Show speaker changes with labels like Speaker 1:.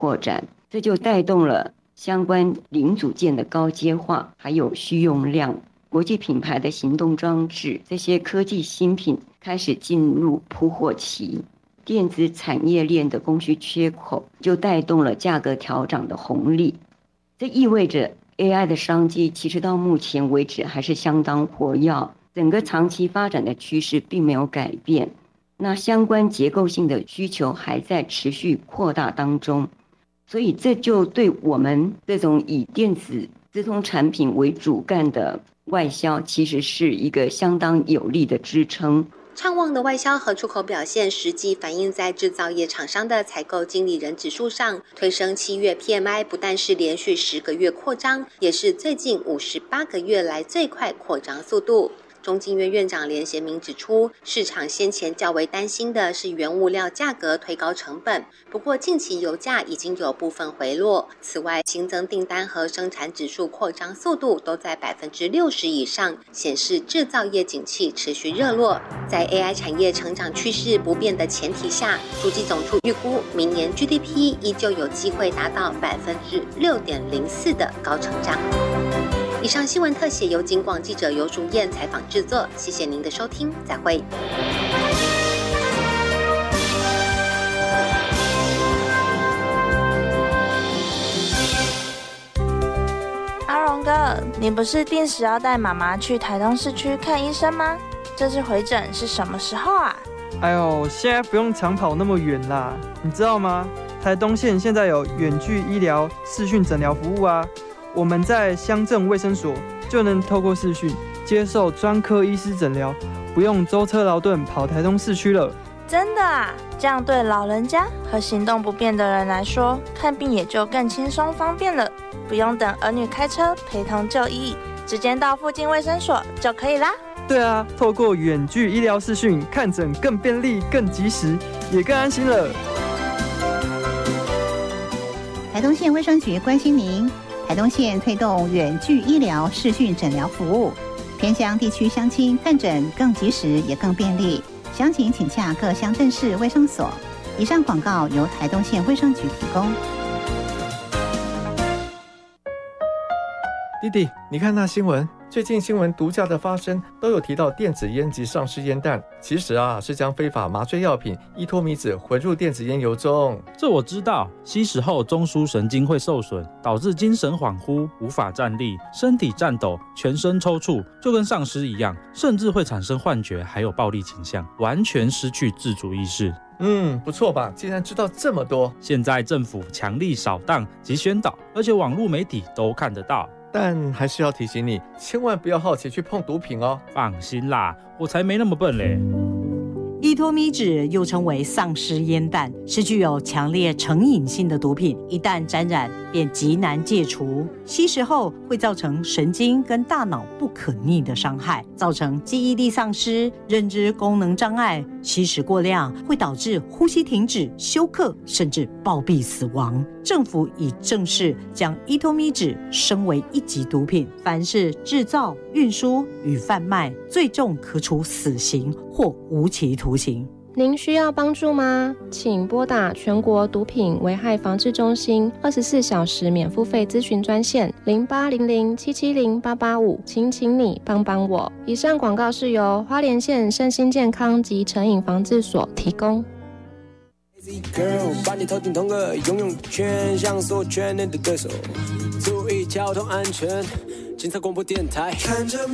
Speaker 1: 扩展，这就带动了相关零组件的高阶化，还有需用量。国际品牌的行动装置，这些科技新品开始进入铺货期，电子产业链的供需缺口就带动了价格调涨的红利。这意味着 AI 的商机其实到目前为止还是相当活跃，整个长期发展的趋势并没有改变。那相关结构性的需求还在持续扩大当中，所以这就对我们这种以电子资通产品为主干的外销，其实是一个相当有力的支撑。
Speaker 2: 畅旺的外销和出口表现实际反映在制造业厂商的采购经理人指数上，推升7月 PMI 不但是连续10个月扩张，也是最近58个月来最快扩张速度。中经院院长连贤明指出，市场先前较为担心的是原物料价格推高成本，不过近期油价已经有部分回落。此外，新增订单和生产指数扩张速度都在60%以上，显示制造业景气持续热络。在 AI 产业成长趋势不变的前提下，主计总处预估明年 GDP 依旧有机会达到6.04%的高成长。以上新闻特写由警广记者游淑燕采访制作，谢谢您的收听，再会。
Speaker 3: 阿荣哥，你不是定时要带妈妈去台东市区看医生吗？这次回诊是什么时候啊？
Speaker 4: 哎呦，现在不用长跑那么远啦，你知道吗？台东县现在有远距医疗视讯诊疗服务啊。我们在乡镇卫生所就能透过视讯接受专科医师诊疗，不用舟车劳顿跑台东市区了。
Speaker 3: 真的啊？这样对老人家和行动不便的人来说，看病也就更轻松方便了，不用等儿女开车陪同就医，直接到附近卫生所就可以啦。
Speaker 4: 对啊，透过远距医疗视讯看诊更便利、更及时，也更安心了。
Speaker 5: 台东县卫生局关心您。台东县推动远距医疗视讯诊疗服务，偏乡地区乡亲看诊更及时也更便利。详情请洽各乡镇市卫生所。以上广告由台东县卫生局提供。
Speaker 6: 弟弟，你看那新闻，最近新闻毒驾的发生都有提到电子烟及丧尸烟弹，其实是将非法麻醉药品依托米酯混入电子烟油中。
Speaker 7: 这我知道，吸食后中枢神经会受损，导致精神恍惚，无法站立，身体颤抖，全身抽搐，就跟丧尸一样，甚至会产生幻觉，还有暴力倾向，完全失去自主意识。
Speaker 6: 不错吧？竟然知道这么多。
Speaker 7: 现在政府强力扫荡及宣导，而且网络媒体都看得到。
Speaker 6: 但还是要提醒你，千万不要好奇去碰毒品哦。
Speaker 7: 放心啦，我才没那么笨嘞。
Speaker 8: 依托咪酯又称为丧尸烟弹，是具有强烈成瘾性的毒品，一旦沾染便极难戒除。吸食后会造成神经跟大脑不可逆的伤害，造成记忆力丧失、认知功能障碍。吸食过量会导致呼吸停止、休克，甚至暴毙死亡。政府已正式将依托咪酯升为1级毒品，凡是制造、运输与贩卖，最重可处死刑或无期徒刑。
Speaker 9: 您需要帮助吗？请拨打全国毒品危害防治中心24小时免付费咨询专线0800770885，请你帮帮我。以上广告是由花莲县身心健康及成瘾防治所提供。
Speaker 10: Girl， 把你头顶同个游泳圈，像所有圈内的对手，注意交通安全。警察广播电台。